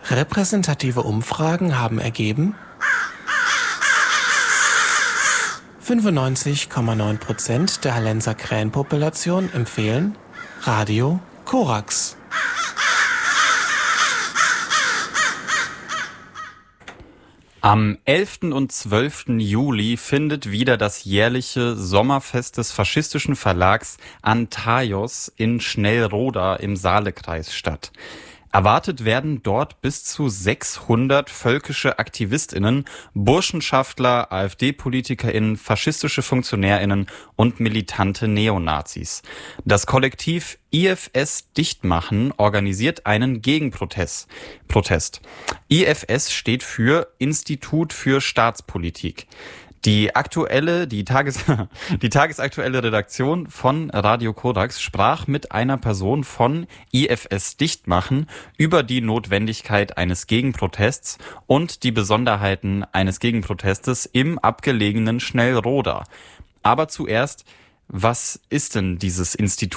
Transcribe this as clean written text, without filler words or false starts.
Repräsentative Umfragen haben ergeben, 95,9% der Hallenser Krähenpopulation empfehlen Radio Korax. Am 11. und 12. Juli findet wieder das jährliche Sommerfest des faschistischen Verlags Antaios in Schnellroda im Saalekreis statt. Erwartet werden dort bis zu 600 völkische AktivistInnen, Burschenschaftler, AfD-PolitikerInnen, faschistische FunktionärInnen und militante Neonazis. Das Kollektiv IFS Dichtmachen organisiert einen Gegenprotest. IFS steht für Institut für Staatspolitik. Die tagesaktuelle Redaktion von Radio Korax sprach mit einer Person von IFS Dichtmachen über die Notwendigkeit eines Gegenprotests und die Besonderheiten eines Gegenprotestes im abgelegenen Schnellroda. Aber zuerst, was ist denn dieses Institut